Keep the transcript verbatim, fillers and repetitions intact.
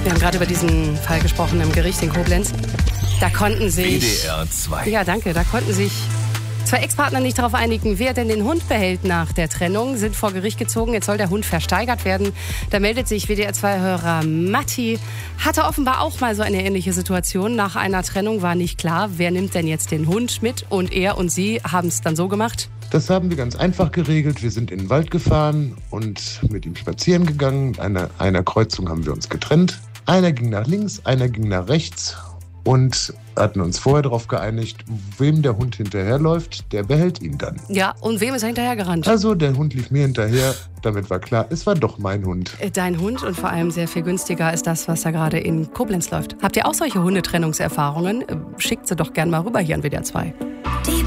Wir haben gerade über diesen Fall gesprochen im Gericht in Koblenz. Da konnten sich... W D R zwei. Ja, danke. Da konnten sich zwei Ex-Partner nicht darauf einigen, wer denn den Hund behält nach der Trennung. Sind vor Gericht gezogen. Jetzt soll der Hund versteigert werden. Da meldet sich W D R zwei-Hörer Matti. Hatte offenbar auch mal so eine ähnliche Situation. Nach einer Trennung war nicht klar, wer nimmt denn jetzt den Hund mit. Und er und sie haben es dann so gemacht. Das haben wir ganz einfach geregelt. Wir sind in den Wald gefahren und mit ihm spazieren gegangen. An einer, einer Kreuzung haben wir uns getrennt. Einer ging nach links, einer ging nach rechts und hatten uns vorher darauf geeinigt, wem der Hund hinterherläuft, der behält ihn dann. Ja, und wem ist er hinterhergerannt? Also der Hund lief mir hinterher, damit war klar, es war doch mein Hund. Dein Hund und vor allem sehr viel günstiger ist das, was da gerade in Koblenz läuft. Habt ihr auch solche Hundetrennungserfahrungen? Schickt sie doch gerne mal rüber hier an W D R zwei. Die